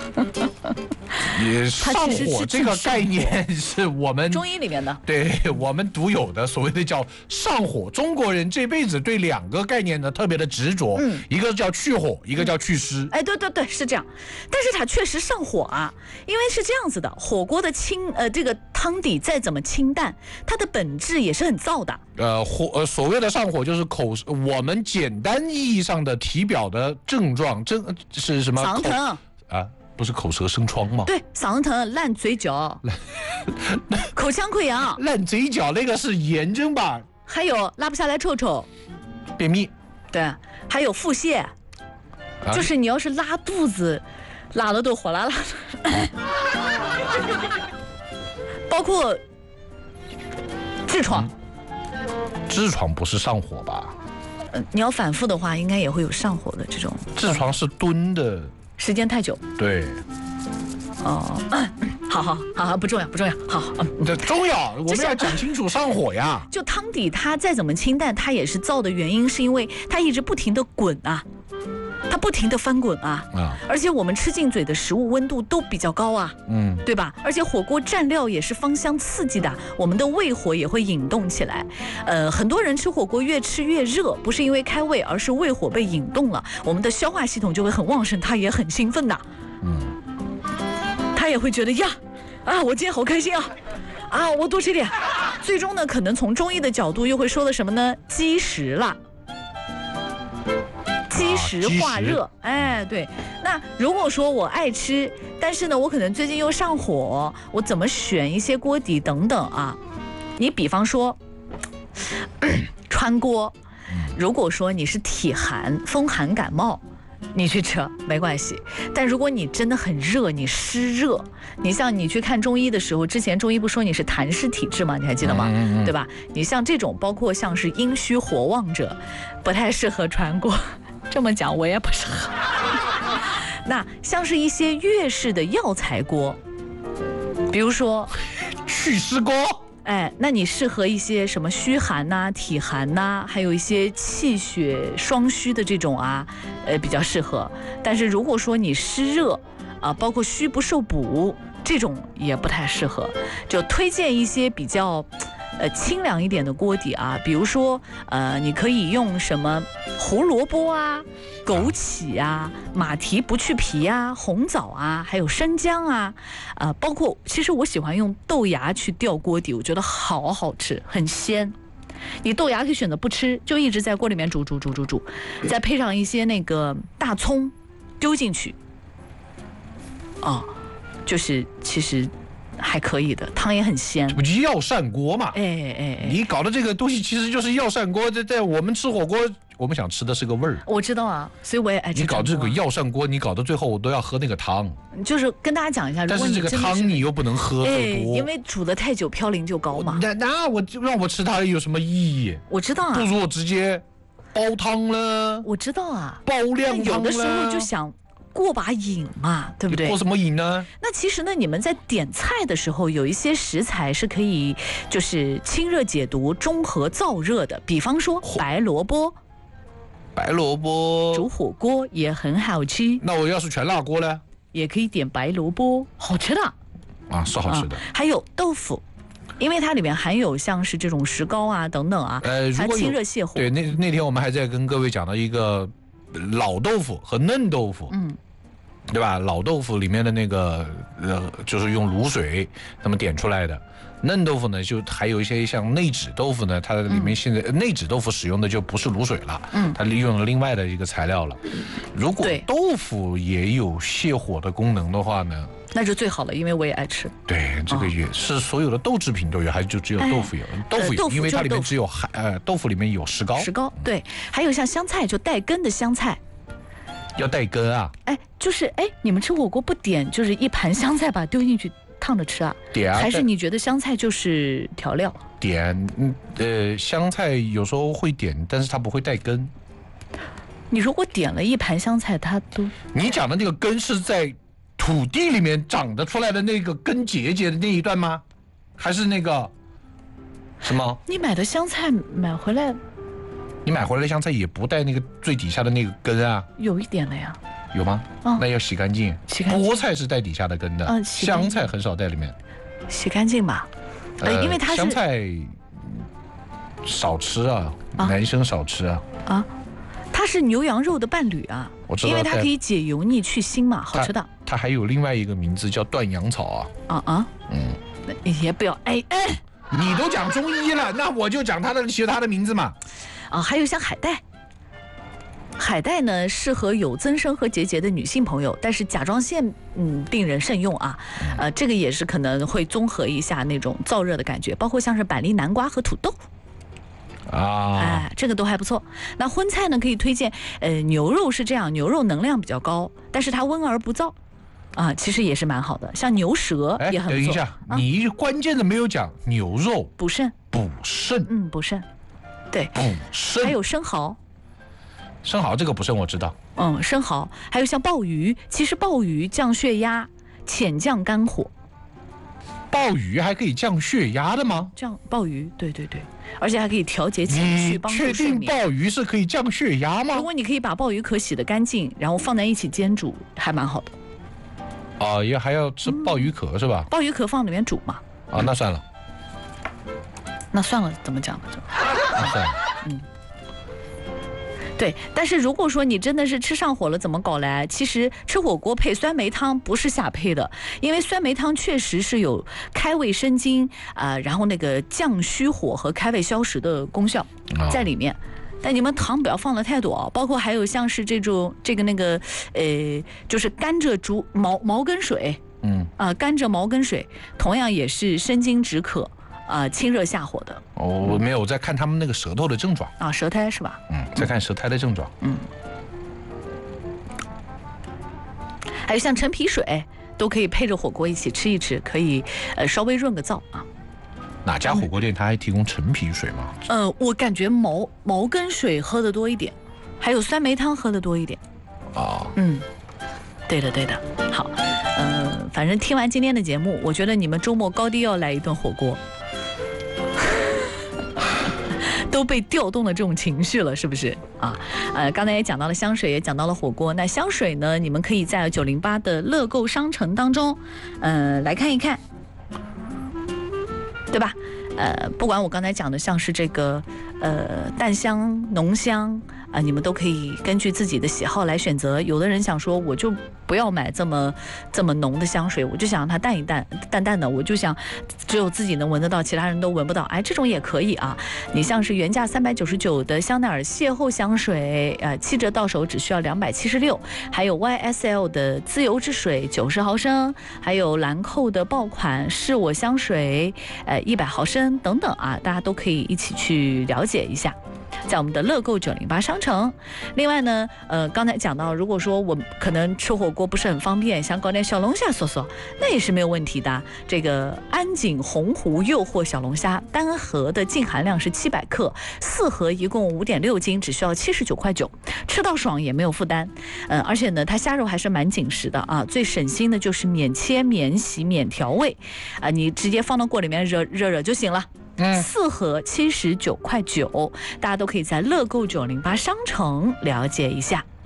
上火这个概念是我们中医里面的， 对我们独有的所谓的叫上火。中国人这辈子对2个概念呢特别的执着，一个叫去火，一个叫祛湿。 哎，对，是这样。但是它确实上火啊，因为是这样子的，火锅的这个汤底再怎么清淡，它的本质也是很燥的。 所谓的上火就是我们简单意义上的体表的症状，是什么？ 嗓子疼啊。不是口舌生疮吗？ 对，嗓子疼、烂嘴角、口腔溃疡。 烂嘴角那个是炎症吧？ 还有拉不下来臭臭、 便秘。 对，还有腹泻，就是你要是拉肚子，拉的都火辣辣的。包括痔疮。 痔疮不是上火吧？ 你要反复的话，应该也会有上火的这种。 痔疮是蹲的。 时间太久， 对， 好，不重要，好， 这重要，我们要讲清楚上火呀。 就汤底它再怎么清淡，它也是燥的原因，是因为它一直不停的滚啊，它不停的翻滚啊，而且我们吃进嘴的食物温度都比较高啊，对吧？而且火锅蘸料也是芳香刺激的，我们的胃火也会引动起来。很多人吃火锅越吃越热，不是因为开胃，而是胃火被引动了，我们的消化系统就会很旺盛，它也很兴奋的，他也会觉得呀，我今天好开心啊，我多吃点。最终呢，可能从中医的角度又会说的什么呢？积食了。积食化热，哎，对。那如果说我爱吃，但是呢，我可能最近又上火，我怎么选一些锅底等等啊？你比方说川锅，如果说你是体寒、风寒感冒，你去吃没关系。但如果你真的很热，你湿热，你像你去看中医的时候，之前中医不说你是痰湿体质吗？你还记得吗？对吧？你像这种，包括像是阴虚火旺者，不太适合川锅。这么讲我也不适合。那像是一些粤式的药材锅，比如说祛湿锅， 哎，那你适合一些什么虚寒呐、体寒呐，还有一些气血双虚的这种啊，比较适合。但是如果说你湿热啊，包括虚不受补这种也不太适合，就推荐一些比较清凉一点的锅底啊，比如说你可以用什么胡萝卜啊、枸杞啊、马蹄不去皮啊、红枣啊，还有生姜啊，包括其实我喜欢用豆芽去吊锅底，我觉得好好吃，很鲜。你豆芽可以选择不吃，就一直在锅里面煮，再配上一些那个大葱丢进去，就是其实还可以的，汤也很鲜。 不就药膳锅嘛？ 你搞的这个东西其实就是药膳锅，在我们吃火锅，我们想吃的是个味儿。 我知道啊，所以我也爱吃。 你搞这个药膳锅，你搞到最后我都要喝那个汤。 就是跟大家讲一下， 但是这个汤你又不能喝多， 因为煮得太久嘌呤就高嘛。 那我就让我吃它有什么意义？ 我知道啊， 不如我直接煲汤了。 我知道啊， 煲靓汤了。 有的时候就想过把瘾嘛，对不对？ 过什么瘾呢？ 那其实呢，你们在点菜的时候，有一些食材是可以就是清热解毒、中和燥热的，比方说白萝卜。 白萝卜煮火锅也很好吃。 那我要是全辣锅呢？ 也可以点白萝卜，好吃的啊，是好吃的。 还有豆腐，因为它里面含有像是这种石膏啊等等啊，它清热泻火。 对，那天我们还在跟各位讲到一个老豆腐和嫩豆腐，对吧？老豆腐里面的那个就是用卤水那么点出来的。嫩豆腐呢，就还有一些像内酯豆腐呢，它里面现在内酯豆腐使用的就不是卤水了，它利用了另外的一个材料了。如果豆腐也有泻火的功能的话呢， 那就最好了，因为我也爱吃。 对，这个也是所有的豆制品都有，还是就只有豆腐有？豆腐有，因为它里面只有豆腐里面有石膏。 石膏，对，还有像香菜，就带根的香菜。 要带根啊？ 就是你们吃火锅不点就是一盘香菜把它丢进去烫着吃啊？ 点啊？ 还是你觉得香菜就是调料？ 点，香菜有时候会点，但是它不会带根。 你如果点了一盘香菜，它都…… 你讲的那个根是在土地里面长得出来的那个根结的那一段吗？还是那个什么？ 你买的香菜买回来， 你买回来的香菜也不带那个最底下的那个根啊？ 有一点了呀。 有吗？那要洗干净。 洗干净。 菠菜是带底下的根的，香菜很少带里面。 洗干净吧。因为它是香菜少吃啊，男生少吃啊。 啊，它是牛羊肉的伴侣啊。 我知道， 因为它可以解油腻去腥嘛，好吃的。 它还有另外一个名字叫断阳草啊。 也不要你都讲中医了，那我就讲其他的名字嘛。 还有像海带。海带呢，适合有增生和结节的女性朋友，但是甲状腺病人慎用啊。这个也是可能会综合一下那种燥热的感觉，包括像是板栗、南瓜和土豆。这个都还不错。那荤菜呢，可以推荐牛肉是这样，牛肉能量比较高，但是它温而不燥其实也是蛮好的。像牛舌也很不错。等一下，你关键的没有讲牛肉补肾。 补肾， 补肾，对， 补肾。 还有生蚝。 生蚝这个补肾我知道。 生蚝，还有像鲍鱼，其实鲍鱼降血压，潜降肝火。 鲍鱼还可以降血压的吗？ 降鲍鱼，对，而且还可以调节情绪，帮助睡眠。 确定鲍鱼是可以降血压吗？ 如果你可以把鲍鱼壳洗得干净，然后放在一起煎煮，还蛮好的。 也还要吃鲍鱼壳是吧？ 鲍鱼壳放里面煮嘛。 那算了。 那算了，怎么讲呢？ 那算了。 对，但是如果说你真的是吃上火了，怎么搞来？其实吃火锅配酸梅汤不是瞎配的，因为酸梅汤确实是有开胃生津然后那个降虚火和开胃消食的功效在里面。但你们汤不要放的太多包括还有像是就是甘蔗毛根水，甘蔗毛根水同样也是生津止渴。清热下火的。 我没有，我在看他们那个舌头的症状舌苔是吧？ 在看舌苔的症状。 还有像陈皮水都可以配着火锅一起吃一吃，可以稍微润个燥哪家火锅店它还提供陈皮水吗？ 我感觉毛根水喝的多一点，还有酸梅汤喝的多一点。对的。好，反正听完今天的节目，我觉得你们周末高低要来一顿火锅。都被调动了这种情绪了，是不是刚才也讲到了香水，也讲到了火锅。那香水呢，你们可以在908的乐购商城当中来看一看，对吧？不管我刚才讲的像是这个淡香、浓香你们都可以根据自己的喜好来选择。有的人想说，我就不要买这么浓的香水，我就想让它淡淡的，我就想只有自己能闻得到，其他人都闻不到。这种也可以你像是原价399的香奈儿邂逅香水，7折到手只需要276，还有 YSL 的自由之水90毫升，还有兰蔻的爆款是我香水100毫升等等大家都可以一起去了解一下。在我们的乐购908商城。另外呢，刚才讲到，如果说我可能吃火锅不是很方便，想搞点小龙虾嗦嗦，那也是没有问题的。这个安井洪湖诱惑小龙虾，单盒的净含量是700克，4盒一共5.6斤，只需要79.9块，吃到爽也没有负担。而且呢，它虾肉还是蛮紧实的最省心的就是免切、免洗、免调味你直接放到锅里面热就行了。4盒79.9块，大家都可以在乐购908商城了解一下。